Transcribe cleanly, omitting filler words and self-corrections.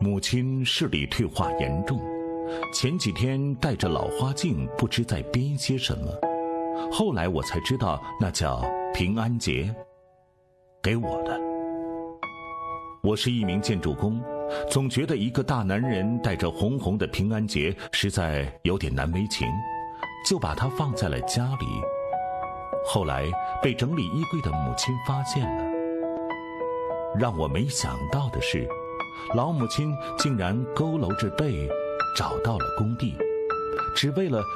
母亲视力退化严重，前几天戴着老花镜，不知在编些什么。后来我才知道那叫平安结，给我的。我是一名建筑工，总觉得一个大男人带着红红的平安结实在有点难为情，就把它放在了家里。后来被整理衣柜的母亲发现了。让我没想到的是，老母亲竟然佝偻着背找到了工地，只为了